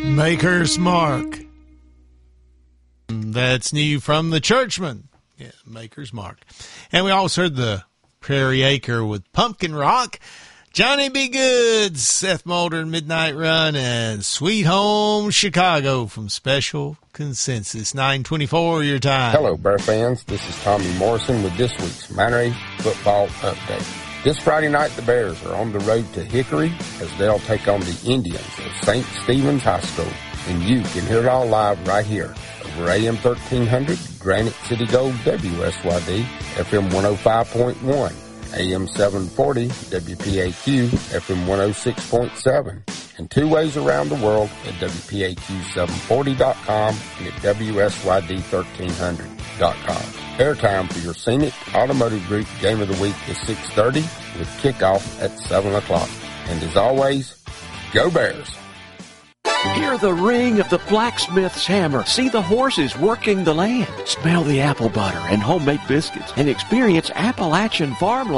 Maker's Mark. That's new from the Churchman. Yeah, Maker's Mark. And we also heard the Prairie Acre with Pumpkin Rock. Johnny B. Good, Seth Mulder, Midnight Run, and Sweet Home Chicago from Special Consensus. 9:24 your time. Hello, Bear fans. This is Tommy Morrison with this week's Minor A football update. This Friday night, the Bears are on the road to Hickory as they'll take on the Indians of St. Stephen's High School. And you can hear it all live right here over AM 1300, Granite City Gold, WSYD, FM 105.1. AM 740, WPAQ, FM 106.7, and two ways around the world at WPAQ740.com and at WSYD1300.com. Airtime for your Scenic Automotive Group Game of the Week is 6:30 with kickoff at 7 o'clock. And as always, go Bears! Hear the ring of the blacksmith's hammer. See the horses working the land. Smell the apple butter and homemade biscuits and experience Appalachian farm life.